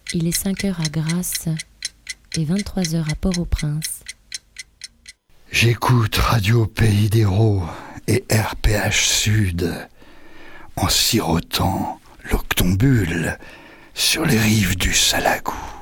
Il est 5 heures à Grasse et 23 heures à Port-au-Prince. J'écoute Radio Pays d'Hérault et RPH Sud en sirotant l'octombule sur les rives du Salagou.